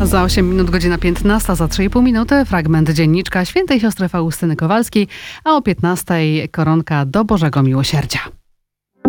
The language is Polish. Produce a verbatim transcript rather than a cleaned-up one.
Za osiem minut, godzina piętnasta, za trzy i pół minuty fragment dzienniczka świętej siostry Faustyny Kowalskiej, a o piętnastej koronka do Bożego Miłosierdzia.